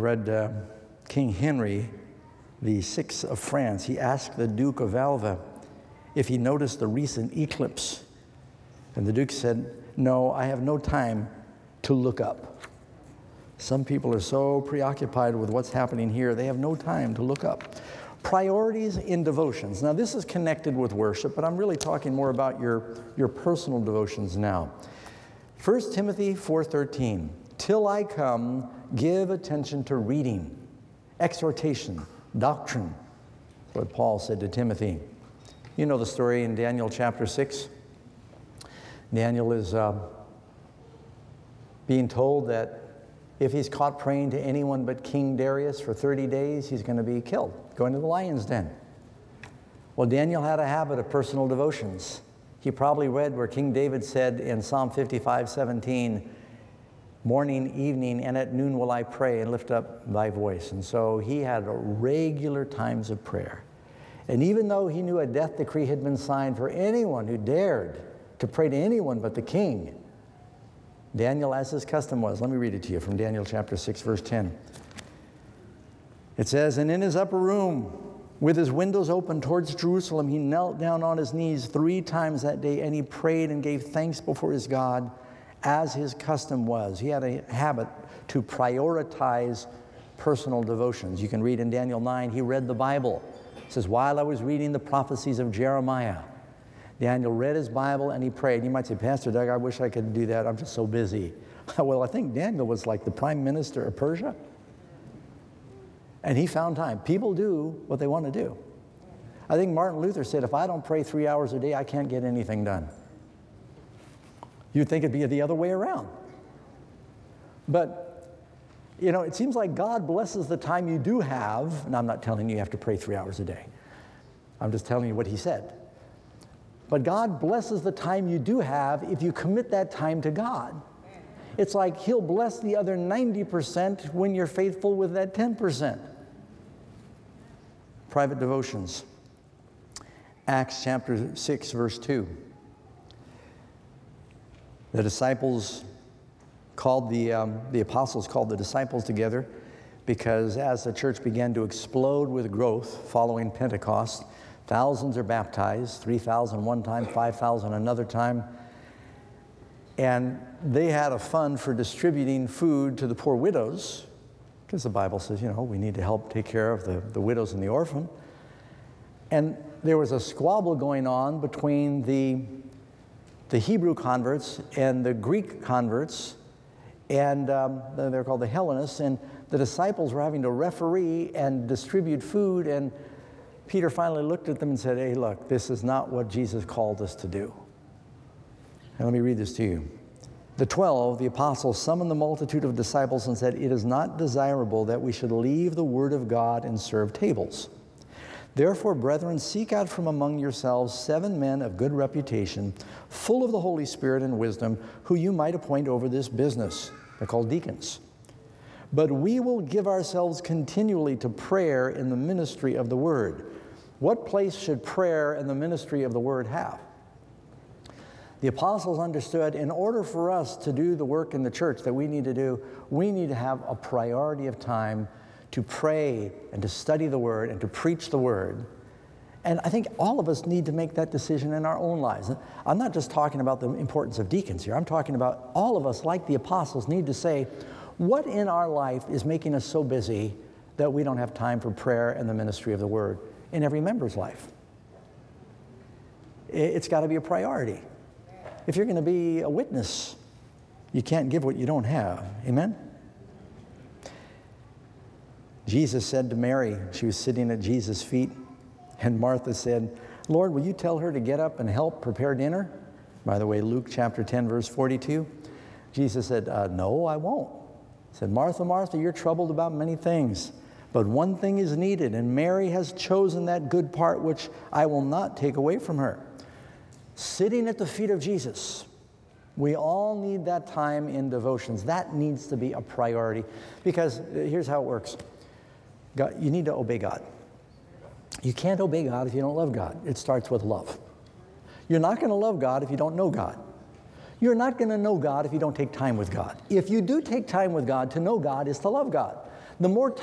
read King Henry VI of France. He asked the Duke of Alva if he noticed the recent eclipse. And the Duke said, "No, I have no time to look up." Some people are so preoccupied with what's happening here, they have no time to look up. Priorities in devotions. Now, this is connected with worship, but I'm really talking more about your personal devotions now. 1 Timothy 4:13, "Till I come, give attention to reading, exhortation, doctrine." That's what Paul said to Timothy. You know the story in Daniel chapter 6. Daniel is being told that if he's caught praying to anyone but King Darius for 30 days, he's going to be killed, going to the lion's den. Well, Daniel had a habit of personal devotions. He probably read where King David said in Psalm 55:17, "Morning, evening, and at noon will I pray and lift up thy voice." And so he had regular times of prayer. And even though he knew a death decree had been signed for anyone who dared to pray to anyone but the king, Daniel, as his custom was, let me read it to you from Daniel chapter 6, verse 10. It says, "And in his upper room, with his windows open towards Jerusalem, he knelt down on his knees 3 times that day, and he prayed and gave thanks before his God, as his custom was." He had a habit to prioritize personal devotions. You can read in Daniel 9, he read the Bible. It says, "While I was reading the prophecies of Jeremiah," Daniel read his Bible and he prayed. You might say, "Pastor Doug, I wish I could do that. I'm just so busy." Well, I think Daniel was like the prime minister of Persia. And he found time. People do what they want to do. I think Martin Luther said, "If I don't pray 3 hours a day, I can't get anything done." You'd think it'd be the other way around. But, you know, it seems like God blesses the time you do have. And I'm not telling you have to pray 3 hours a day. I'm just telling you what he said. But God blesses the time you do have if you commit that time to God. It's like he'll bless the other 90% when you're faithful with that 10%. Private devotions. Acts chapter 6, verse 2. The apostles called the disciples together because as the church began to explode with growth following Pentecost, thousands are baptized, 3,000 one time, 5,000 another time. And they had a fund for distributing food to the poor widows, because the Bible says, you know, we need to help take care of the widows and the orphan. And there was a squabble going on between the Hebrew converts and the Greek converts, and they're called the Hellenists, and the disciples were having to referee and distribute food, and Peter finally looked at them and said, "Hey, look, this is not what Jesus called us to do." And let me read this to you. "The 12, the apostles, summoned the multitude of disciples and said, 'It is not desirable that we should leave the word of God and serve tables. Therefore, brethren, seek out from among yourselves 7 men of good reputation, full of the Holy Spirit and wisdom, who you might appoint over this business.'" They're called deacons. "But we will give ourselves continually to prayer in the ministry of the word." What place should prayer and the ministry of the word have? The apostles understood in order for us to do the work in the church that we need to do, we need to have a priority of time to pray and to study the word and to preach the word. And I think all of us need to make that decision in our own lives. I'm not just talking about the importance of deacons here. I'm talking about all of us, like the apostles, need to say, what in our life is making us so busy that we don't have time for prayer and the ministry of the word in every member's life? It's got to be a priority. If you're going to be a witness, you can't give what you don't have. Amen? Jesus said to Mary, she was sitting at Jesus' feet, and Martha said, "Lord, will you tell her to get up and help prepare dinner?" By the way, Luke chapter 10, verse 42. Jesus said, "No, I won't." He said, "Martha, Martha, you're troubled about many things, but one thing is needed, and Mary has chosen that good part which I will not take away from her." Sitting at the feet of Jesus. We all need that time in devotions. That needs to be a priority, because here's how it works. God, you need to obey God. You can't obey God if you don't love God. It starts with love. You're not going to love God if you don't know God. You're not going to know God if you don't take time with God. If you do take time with God, to know God is to love God. The more